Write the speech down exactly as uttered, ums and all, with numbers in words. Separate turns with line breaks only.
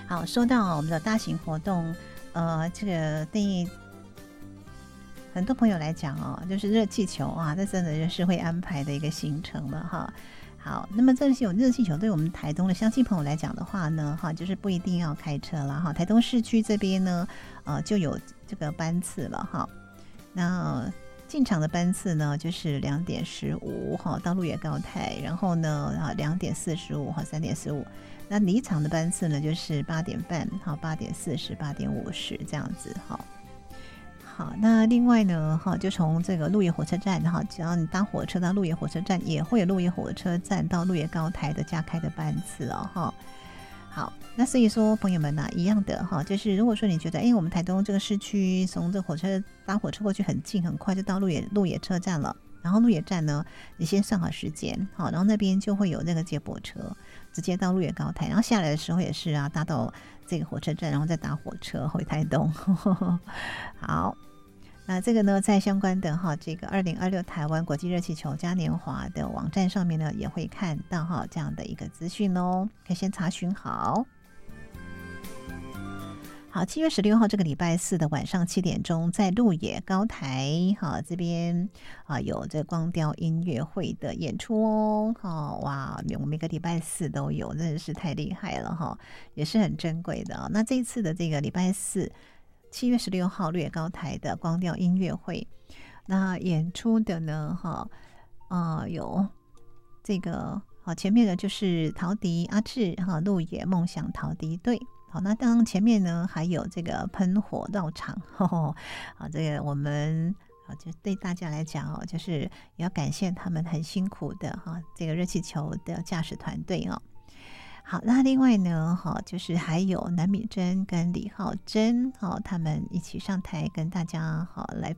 好，说到我们的大型活动，呃，这个对很多朋友来讲哦，就是热气球啊，这真的就是会安排的一个行程了哈。好，那么这些有热气球对我们台东的乡亲朋友来讲的话呢，哈，就是不一定要开车了哈。台东市区这边呢，呃，就有这个班次了哈。那进场的班次呢，就是两点十五哈到鹿野高台，然后呢啊两点四十五哈三点四五。那离场的班次呢，就是八点半哈八点四十八点五十这样子哈。好，那另外呢，哈，就从这个鹿野火车站哈，只要你搭火车到鹿野火车站，也会有鹿野火车站到鹿野高台的加开的班次哦，哈。好，那所以说朋友们呢、啊，一样的哈，就是如果说你觉得，哎，我们台东这个市区从这火车搭火车过去很近，很快就到鹿野鹿野车站了。然后鹿野站呢，你先算好时间，好，然后那边就会有那个接驳车，直接到鹿野高台，然后下来的时候也是啊，搭到这个火车站，然后再搭火车回台东。好。那这个呢，在相关的哈这个二零二六台湾国际热气球嘉年华的网站上面呢，也会看到哈这样的一个资讯哦，可以先查询好。好，七月十六号这个礼拜四的晚上七点钟，在鹿野高台哈这边啊有这光雕音乐会的演出哦。好哇，我每个礼拜四都有，真的是太厉害了哈，也是很珍贵的、哦。那这一次的这个礼拜四。七月十六号鹿野高台的光雕音乐会，那演出的呢，哈，呃，有这个好前面的就是陶笛阿志哈鹿野梦想陶笛队，好，那当前面呢还有这个喷火绕场，呵呵啊，这个我们啊就对大家来讲哦，就是也要感谢他们很辛苦的哈这个热气球的驾驶团队哦。好，那另外呢，哈，就是还有南米珍跟李浩珍，哈，他们一起上台跟大家好来